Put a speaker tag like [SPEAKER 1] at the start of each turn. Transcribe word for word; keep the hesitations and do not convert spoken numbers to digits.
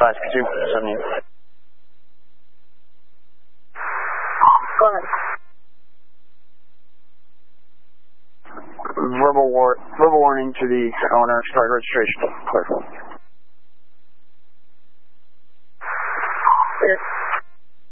[SPEAKER 1] five six two, seventy.
[SPEAKER 2] Go ahead.
[SPEAKER 1] Verbal, war verbal warning to the owner, start registration. Clear.